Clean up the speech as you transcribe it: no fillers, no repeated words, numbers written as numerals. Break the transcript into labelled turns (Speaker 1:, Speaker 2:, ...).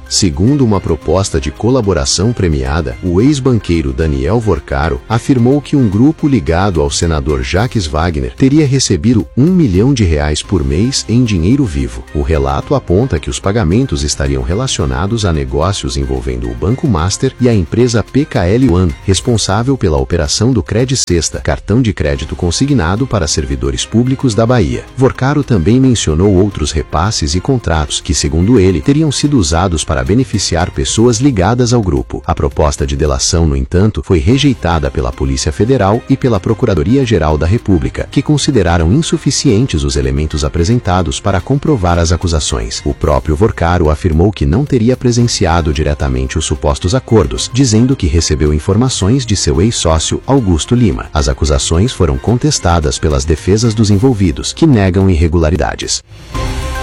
Speaker 1: Segundo uma proposta de colaboração premiada, o ex-banqueiro Daniel Vorcaro afirmou que um grupo ligado ao senador Jacques Wagner teria recebido R$ 1 milhão por mês em dinheiro vivo. O relato aponta que os pagamentos estariam relacionados a negócios envolvendo o Banco Master e a empresa PKL One, responsável pela operação do CredSexta, cartão de crédito consignado para servidores públicos da Bahia. Vorcaro também mencionou outros repasses e contratos que, segundo ele, teriam sido usados para beneficiar pessoas ligadas ao grupo. A proposta de delação, no entanto, foi rejeitada pela Polícia Federal e pela Procuradoria-Geral da República, que consideraram insuficientes os elementos apresentados para comprovar as acusações. O próprio Vorcaro afirmou que não teria presenciado diretamente os supostos acordos, dizendo que recebeu informações de seu ex-sócio Augusto Lima. As acusações foram contestadas pelas defesas dos envolvidos, que negam irregularidades.